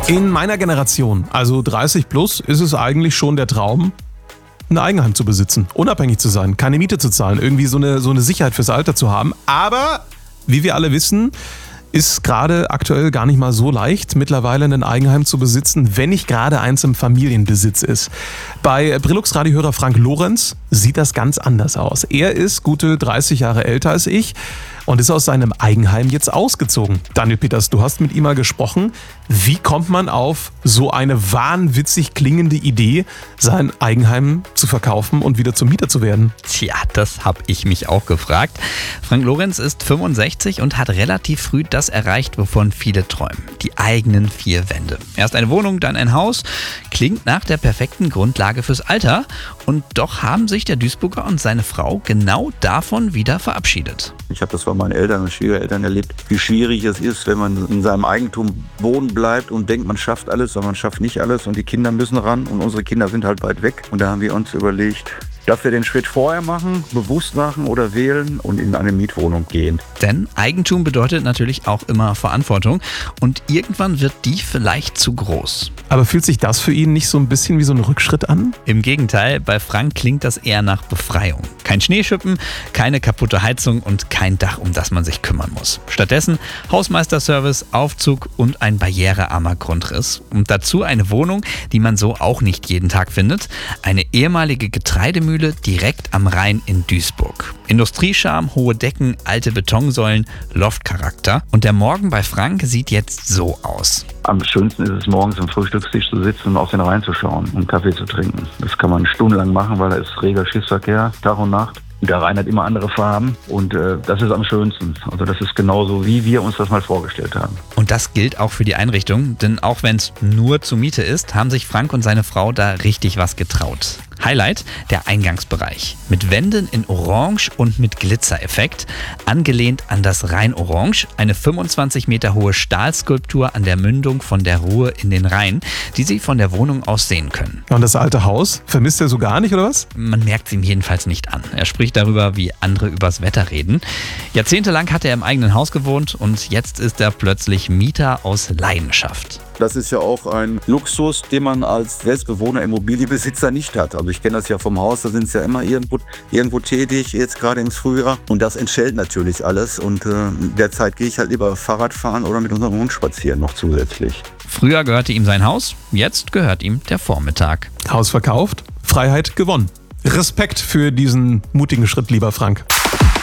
In meiner Generation, also 30 plus, ist es eigentlich schon der Traum, ein Eigenheim zu besitzen, unabhängig zu sein, keine Miete zu zahlen, irgendwie so eine Sicherheit fürs Alter zu haben. Aber, wie wir alle wissen, ist gerade aktuell gar nicht mal so leicht, mittlerweile ein Eigenheim zu besitzen, wenn nicht gerade eins im Familienbesitz ist. Bei Brillux-Radiohörer Frank Lorenz sieht das ganz anders aus. Er ist gute 30 Jahre älter als ich und ist aus seinem Eigenheim jetzt ausgezogen. Daniel Peters, du hast mit ihm mal gesprochen. Wie kommt man auf so eine wahnwitzig klingende Idee, sein Eigenheim zu verkaufen und wieder zum Mieter zu werden? Tja, das habe ich mich auch gefragt. Frank Lorenz ist 65 und hat relativ früh das erreicht, wovon viele träumen. Die eigenen 4 Wände. Erst eine Wohnung, dann ein Haus. Klingt nach der perfekten Grundlage fürs Alter. Und doch haben sich der Duisburger und seine Frau genau davon wieder verabschiedet. Ich habe das bei meinen Eltern und Schwiegereltern erlebt, wie schwierig es ist, wenn man in seinem Eigentum wohnen bleibt und denkt, man schafft alles, aber man schafft nicht alles und die Kinder müssen ran und unsere Kinder sind halt weit weg. Und da haben wir uns überlegt, dass wir den Schritt vorher machen, bewusst machen oder wählen und in eine Mietwohnung gehen. Denn Eigentum bedeutet natürlich auch immer Verantwortung und irgendwann wird die vielleicht zu groß. Aber fühlt sich das für ihn nicht so ein bisschen wie so ein Rückschritt an? Im Gegenteil, bei Frank klingt das eher nach Befreiung. Kein Schneeschippen, keine kaputte Heizung und kein Dach, um das man sich kümmern muss. Stattdessen Hausmeisterservice, Aufzug und ein barrierearmer Grundriss. Und dazu eine Wohnung, die man so auch nicht jeden Tag findet. Eine ehemalige Getreidemühle direkt am Rhein in Duisburg. Industriescharme, hohe Decken, alte Betonsäulen, Loftcharakter. Und der Morgen bei Frank sieht jetzt so aus. Am schönsten ist es, morgens am Frühstückstisch zu sitzen und auf den Rhein zu schauen und Kaffee zu trinken. Das kann man stundenlang machen, weil da ist reger Schiffsverkehr, Tag und Nacht. Der Rhein hat immer andere Farben und das ist am schönsten. Also das ist genauso, wie wir uns das mal vorgestellt haben. Und das gilt auch für die Einrichtung, denn auch wenn es nur zur Miete ist, haben sich Frank und seine Frau da richtig was getraut. Highlight, der Eingangsbereich. Mit Wänden in Orange und mit Glitzereffekt. Angelehnt an das Rheinorange, eine 25 Meter hohe Stahlskulptur an der Mündung von der Ruhr in den Rhein, die Sie von der Wohnung aus sehen können. Und das alte Haus? Vermisst er so gar nicht, oder was? Man merkt es ihm jedenfalls nicht an. Er spricht darüber, wie andere übers Wetter reden. Jahrzehntelang hat er im eigenen Haus gewohnt und jetzt ist er plötzlich Mieter aus Leidenschaft. Das ist ja auch ein Luxus, den man als Selbstbewohner, Immobilienbesitzer nicht hat. Also ich kenne das ja vom Haus, da sind sie ja immer irgendwo tätig, jetzt gerade im Frühjahr. Und das entstellt natürlich alles. Und derzeit gehe ich halt lieber Fahrrad fahren oder mit unserem Hund spazieren noch zusätzlich. Früher gehörte ihm sein Haus, jetzt gehört ihm der Vormittag. Haus verkauft, Freiheit gewonnen. Respekt für diesen mutigen Schritt, lieber Frank.